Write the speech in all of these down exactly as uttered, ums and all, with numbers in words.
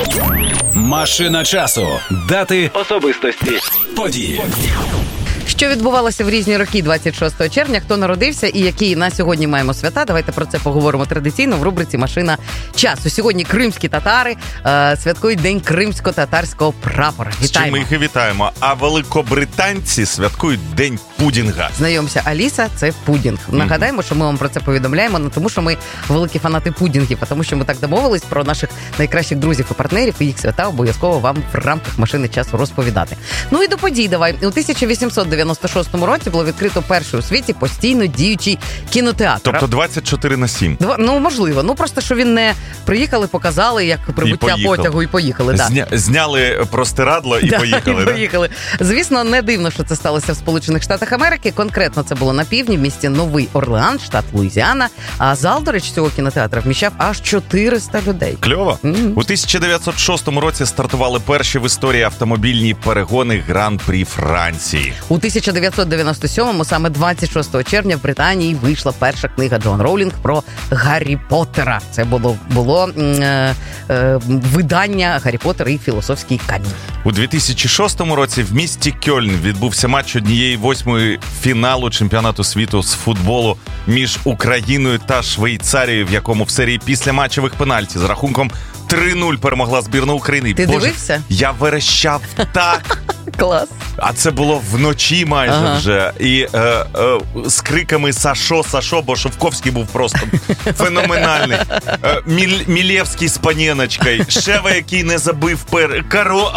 Машина часу. Дати, особистості, події. Що відбувалося в різні роки двадцять шостого червня, хто народився і які на сьогодні маємо свята. Давайте про це поговоримо традиційно в рубриці «Машина часу». Сьогодні кримські татари е, святкують День кримсько-татарського прапора. Вітаємо. З чим ми їх і вітаємо. А великобританці святкують День пудінга. Знайомся, Аліса – це пудінг. Mm-hmm. Нагадаємо, що ми вам про це повідомляємо, не тому що ми великі фанати пудінгів, а тому що ми так домовились про наших найкращих друзів і партнерів, і їх свята обов'язково вам в рамках «Машини часу» розповідати. Ну і до подій давай. У тисяча вісімсот дев'яносто шостому році було відкрито перший у світі постійно діючий кінотеатр. Тобто двадцять чотири на сім. Два, ну, можливо. Ну, просто, що він не приїхали, показали, як прибуття потягу і поїхали. Да. Зня, зняли простирадло і да, поїхали. І да? поїхали. Звісно, не дивно, що це сталося в Сполучених Штатах Америки. Конкретно це було на півдні, в місті Новий Орлеан, штат Луїзіана. А зал, до речі, цього кінотеатру вміщав аж чотириста людей. Кльово. Mm-hmm. У тисяча дев'ятсот шостому році стартували перші в історії автомобільні перегони Гран-прі Франції. У тисяча дев'ятсот дев'яносто сьомому, саме двадцять шостого червня, в Британії вийшла перша книга Джон Роулінг про Гаррі Поттера. Це було, було е, е, видання Гаррі Поттер і філософський камінь. У дві тисячі шостому році в місті Кьольн відбувся матч однієї восьмої фіналу чемпіонату світу з футболу між Україною та Швейцарією, в якому в серії післяматчевих пенальті з рахунком три нуль перемогла збірна України. Ти Боже, дивився? Я верещав так. Клас. А це було вночі майже ага. вже. І е, е, з криками «Сашо, Сашо», бо Шовковський був просто феноменальний. Е, Міль, Мілєвський з Панєночкою. Шева, який не забив пер... Каро...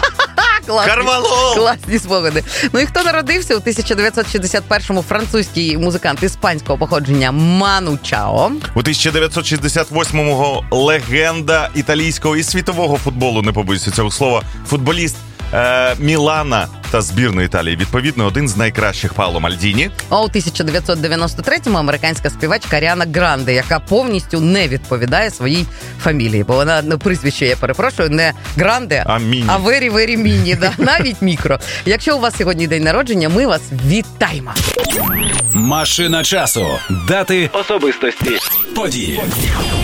Карвалол! Класні спогади. Ну і хто народився? У тисяча дев'ятсот шістдесят першому французький музикант іспанського походження Ману Чао. У тисяча дев'ятсот шістдесят восьмому легенда італійського і світового футболу, не побоюся цього слова, футболіст Е, Мілана та збірної Італії. Відповідно, один з найкращих Паоло Мальдіні. А у тисяча дев'ятсот дев'яносто третьому американська співачка Аріана Гранде, яка повністю не відповідає своїй фамілії. Бо вона, ну, прізвище, я перепрошую, не Гранде, а Міні. А вері-вері Міні, да, навіть мікро. Якщо у вас сьогодні день народження, ми вас вітаємо. Машина часу. Дати, особистості, події.